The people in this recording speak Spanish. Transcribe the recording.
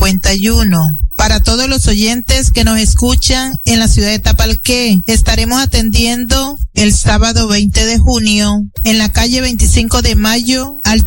51. Para todos los oyentes que nos escuchan en la ciudad de Tapalqué, estaremos atendiendo el sábado 20 de junio en la calle 25 de Mayo, al